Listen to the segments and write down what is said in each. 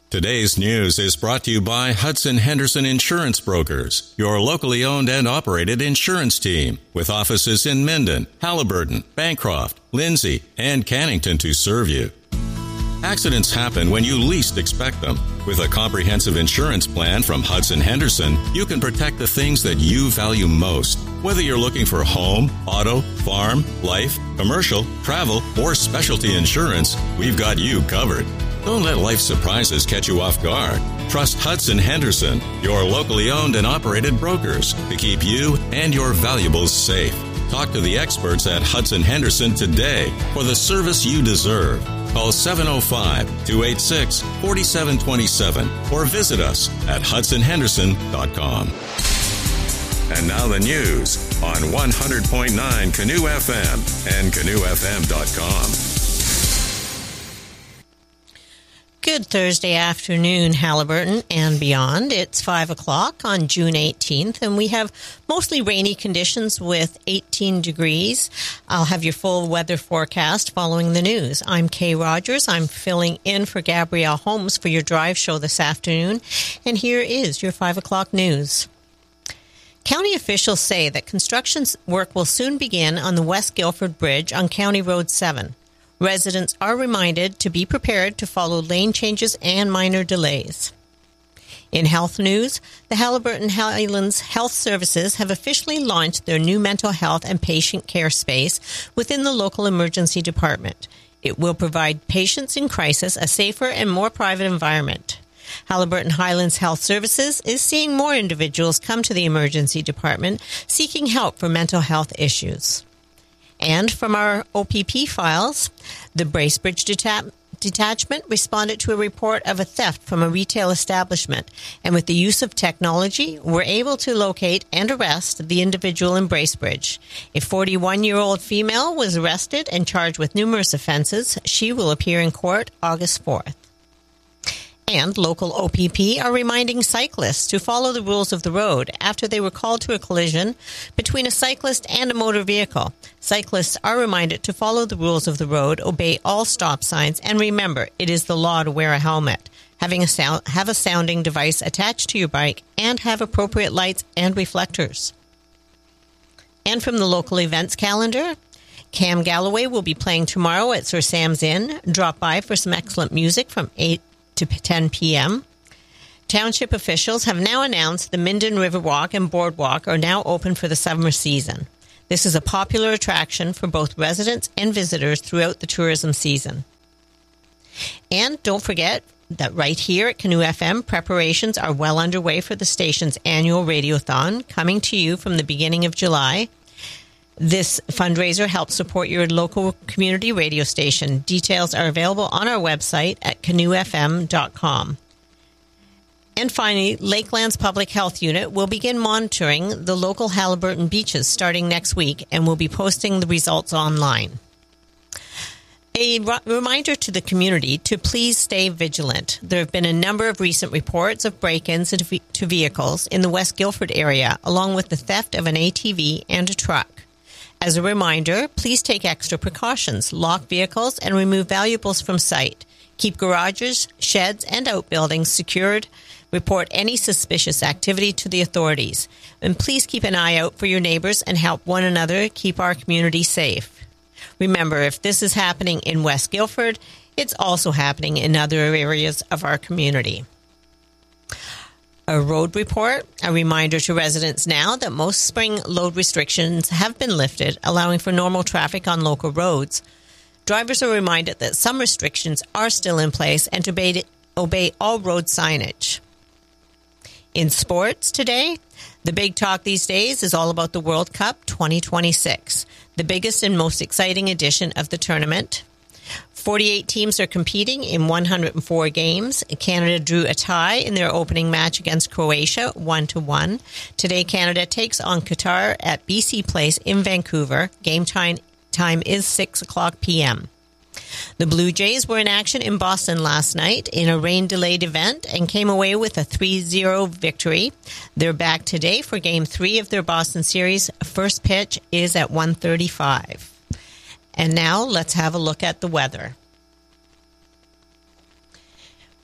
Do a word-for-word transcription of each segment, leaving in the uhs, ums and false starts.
Today's news is brought to you by Hudson Henderson Insurance Brokers, your locally owned and operated insurance team, with offices in Minden, Halliburton, Bancroft, Lindsay, and Cannington to serve you. Accidents happen when you least expect them. With a comprehensive insurance plan from Hudson Henderson, you can protect the things that you value most. Whether you're looking for home, auto, farm, life, commercial, travel, or specialty insurance, we've got you covered. Don't let life's surprises catch you off guard. Trust Hudson Henderson, your locally owned and operated brokers, to keep you and your valuables safe. Talk to the experts at Hudson Henderson today for the service you deserve. Call seven oh five, two eight six, four seven two seven or visit us at hudson henderson dot com. And now the news on one hundred point nine Canoe F M and canoe f m dot com. Good Thursday afternoon, Halliburton and beyond. It's five o'clock on June eighteenth, and we have mostly rainy conditions with eighteen degrees. I'll have your full weather forecast following the news. I'm Kay Rogers. I'm filling in for Gabrielle Holmes for your drive show this afternoon, and here is your five o'clock news. County officials say that construction work will soon begin on the West Guilford Bridge on County Road seven. Residents are reminded to be prepared to follow lane changes and minor delays. In health news, the Halliburton Highlands Health Services have officially launched their new mental health and patient care space within the local emergency department. It will provide patients in crisis a safer and more private environment. Halliburton Highlands Health Services is seeing more individuals come to the emergency department seeking help for mental health issues. And from our O P P files, the Bracebridge Deta- Detachment responded to a report of a theft from a retail establishment, and with the use of technology, were able to locate and arrest the individual in Bracebridge. A forty-one-year-old female was arrested and charged with numerous offenses. She will appear in court August fourth. And local O P P are reminding cyclists to follow the rules of the road after they were called to a collision between a cyclist and a motor vehicle. Cyclists are reminded to follow the rules of the road, obey all stop signs, and remember, it is the law to wear a helmet, having a sound, have a sounding device attached to your bike, and have appropriate lights and reflectors. And from the local events calendar, Cam Galloway will be playing tomorrow at Sir Sam's Inn. Drop by for some excellent music from eight to ten p.m. Township officials have now announced the Minden Riverwalk and Boardwalk are now open for the summer season. This is a popular attraction for both residents and visitors throughout the tourism season. And don't forget that right here at Canoe F M, preparations are well underway for the station's annual Radiothon, coming to you from the beginning of July. This fundraiser helps support your local community radio station. Details are available on our website at canoe f m dot com. And finally, Lakelands Public Health Unit will begin monitoring the local Halliburton beaches starting next week and will be posting the results online. A r- reminder to the community to please stay vigilant. There have been a number of recent reports of break-ins into ve- to vehicles in the West Guilford area, along with the theft of an A T V and a truck. As a reminder, please take extra precautions, lock vehicles, and remove valuables from site. Keep garages, sheds, and outbuildings secured. Report any suspicious activity to the authorities. And please keep an eye out for your neighbors and help one another keep our community safe. Remember, if this is happening in West Guilford, it's also happening in other areas of our community. A road report, a reminder to residents now that most spring load restrictions have been lifted, allowing for normal traffic on local roads. Drivers are reminded that some restrictions are still in place and to obey, obey all road signage. In sports today, the big talk these days is all about the World Cup twenty twenty-six, the biggest and most exciting edition of the tournament. forty-eight teams are competing in one hundred four games. Canada drew a tie in their opening match against Croatia, one to one. Today, Canada takes on Qatar at B C Place in Vancouver. Game time, time is six o'clock p.m. The Blue Jays were in action in Boston last night in a rain-delayed event and came away with a three zero victory. They're back today for Game three of their Boston series. First pitch is at one thirty-five. And now let's have a look at the weather.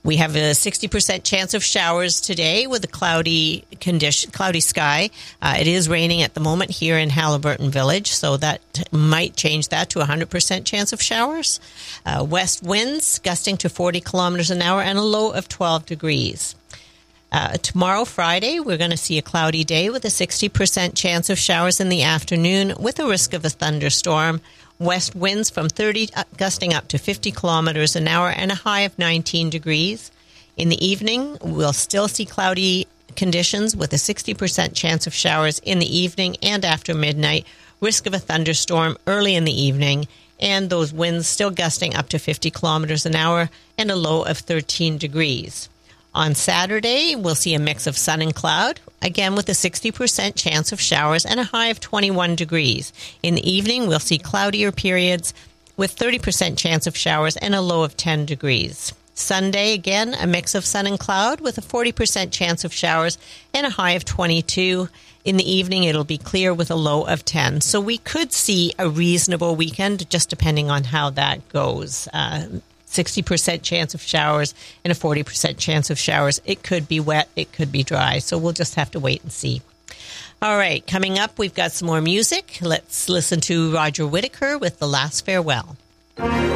We have a sixty percent chance of showers today with a cloudy condition, cloudy sky. Uh, it is raining at the moment here in Haliburton Village, so that might change that to a one hundred percent chance of showers. Uh, west winds gusting to forty kilometers an hour and a low of twelve degrees. Uh, tomorrow, Friday, we're going to see a cloudy day with a sixty percent chance of showers in the afternoon with a risk of a thunderstorm. West winds from thirty, uh, gusting up to fifty kilometers an hour and a high of nineteen degrees. In the evening, we'll still see cloudy conditions with a sixty percent chance of showers in the evening and after midnight, risk of a thunderstorm early in the evening, and those winds still gusting up to fifty kilometers an hour and a low of thirteen degrees. On Saturday, we'll see a mix of sun and cloud, again with a sixty percent chance of showers and a high of twenty-one degrees. In the evening, we'll see cloudier periods with thirty percent chance of showers and a low of ten degrees. Sunday, again, a mix of sun and cloud with a forty percent chance of showers and a high of twenty-two. In the evening, it'll be clear with a low of ten. So we could see a reasonable weekend, just depending on how that goes. Uh, sixty percent chance of showers and a forty percent chance of showers. It could be wet, it could be dry, so we'll just have to wait and see. All right, coming up, we've got some more music. Let's listen to Roger Whittaker with The Last Farewell.